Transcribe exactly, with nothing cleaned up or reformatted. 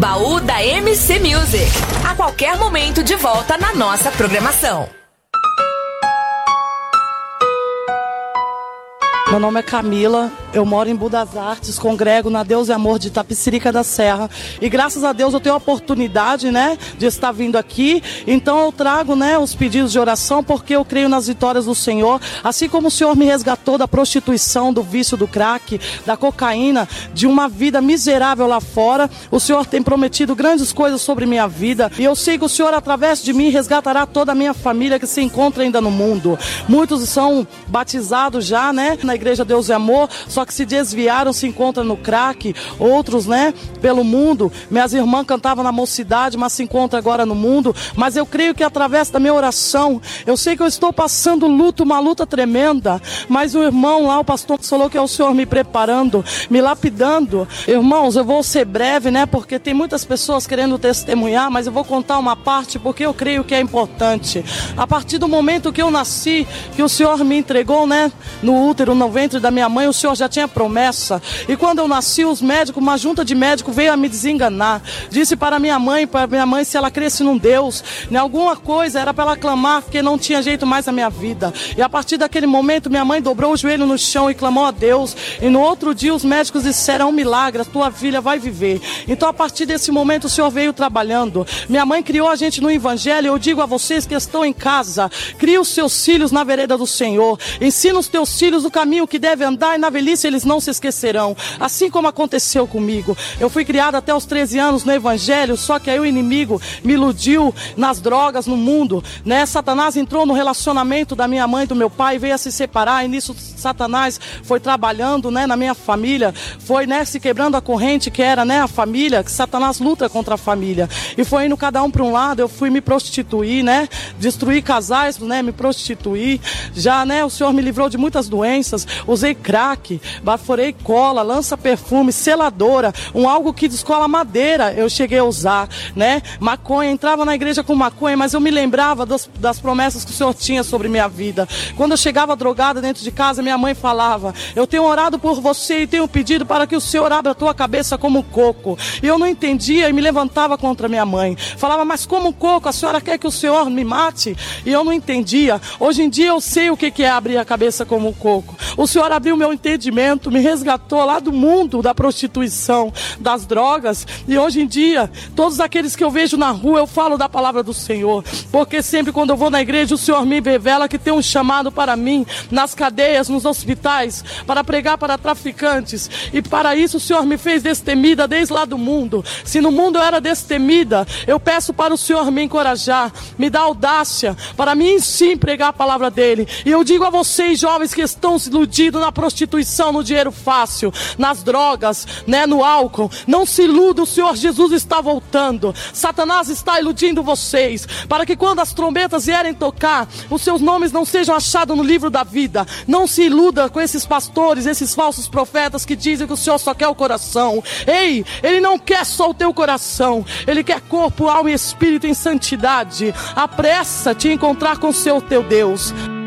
Baú da M C Music. A qualquer momento de volta na nossa programação. Meu nome é Camila, eu moro em Budas Artes, congrego na Deus e Amor de Itapecerica da Serra. E graças a Deus eu tenho a oportunidade, né, de estar vindo aqui. Então eu trago, né, os pedidos de oração porque eu creio nas vitórias do Senhor. Assim como o Senhor me resgatou da prostituição, do vício do crack, da cocaína, de uma vida miserável lá fora, o Senhor tem prometido grandes coisas sobre minha vida. E eu sei que o Senhor, através de mim, resgatará toda a minha família que se encontra ainda no mundo. Muitos são batizados já, né, na Igreja Deus e Amor, só que se desviaram, se encontram no crack, outros, né, pelo mundo. Minhas irmãs cantavam na mocidade, mas se encontram agora no mundo. Mas eu creio que através da minha oração, eu sei que eu estou passando luto, uma luta tremenda, mas o irmão lá, o pastor, falou que é o Senhor me preparando, me lapidando. Irmãos, eu vou ser breve, né, porque tem muitas pessoas querendo testemunhar, mas eu vou contar uma parte porque eu creio que é importante. A partir do momento que eu nasci, que o Senhor me entregou, né, no útero, no ventre da minha mãe, o Senhor já tinha promessa. E quando eu nasci, os médicos, uma junta de médicos veio a me desenganar. Disse para minha mãe, para minha mãe, se ela cresce num Deus, em alguma coisa, era para ela clamar, porque não tinha jeito mais na minha vida. E a partir daquele momento, minha mãe dobrou o joelho no chão e clamou a Deus. E no outro dia, os médicos disseram, um milagre, a tua filha vai viver. Então, a partir desse momento, o Senhor veio trabalhando. Minha mãe criou a gente no Evangelho. Eu digo a vocês que estão em casa, cria os seus filhos na vereda do Senhor. Ensina os teus filhos o caminho que deve andar, e na velhice eles não se esquecerão. Assim como aconteceu comigo. Eu fui criada até os treze anos no Evangelho, só que aí o inimigo me iludiu nas drogas, no mundo, né? Satanás entrou no relacionamento da minha mãe e do meu pai, veio a se separar, e nisso Satanás foi trabalhando, né, na minha família, foi, né, se quebrando a corrente que era, né, a família, que Satanás luta contra a família. E foi indo cada um para um lado, eu fui me prostituir, né? Destruir casais, né? Me prostituir. Já, né, o Senhor me livrou de muitas doenças. Usei crack, baforei cola, lança-perfume, seladora, um algo que descola madeira, eu cheguei a usar, né? Maconha, entrava na igreja com maconha, mas eu me lembrava das, das promessas que o Senhor tinha sobre minha vida. Quando eu chegava drogada dentro de casa, minha mãe falava, eu tenho orado por você e tenho pedido para que o Senhor abra a tua cabeça como um coco. E eu não entendia e me levantava contra minha mãe. Falava, mas como um coco? A senhora quer que o Senhor me mate? E eu não entendia. Hoje em dia eu sei o que é abrir a cabeça como um coco. O Senhor abriu meu entendimento, me resgatou lá do mundo da prostituição, das drogas. E hoje em dia, todos aqueles que eu vejo na rua, eu falo da palavra do Senhor. Porque sempre quando eu vou na igreja, o Senhor me revela que tem um chamado para mim, nas cadeias, nos hospitais, para pregar para traficantes. E para isso o Senhor me fez destemida desde lá do mundo. Se no mundo eu era destemida, eu peço para o Senhor me encorajar, me dar audácia, para mim sim pregar a palavra dele. E eu digo a vocês, jovens que estão se iludidos na prostituição, no dinheiro fácil, nas drogas, né, no álcool, não se iluda, o Senhor Jesus está voltando. Satanás está iludindo vocês, para que quando as trombetas vierem tocar, os seus nomes não sejam achados no livro da vida. Não se iluda com esses pastores, esses falsos profetas que dizem que o Senhor só quer o coração. Ei, Ele não quer só o teu coração, Ele quer corpo, alma e espírito em santidade. Apressa-te a encontrar com o seu teu Deus.